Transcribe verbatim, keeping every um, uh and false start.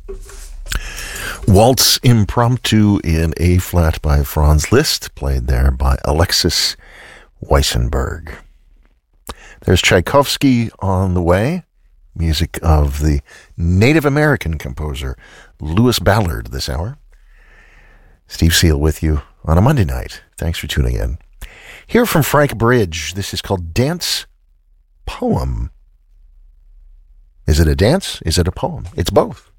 Waltz Impromptu in A-flat by Franz Liszt, played there by Alexis Weissenberg. There's Tchaikovsky on the way, music of the Native American composer Louis Ballard this hour. Steve Seal with you on a Monday night. Thanks for tuning in. Here from Frank Bridge, this is called Dance Poem. Is it a dance? Is it a poem? It's both.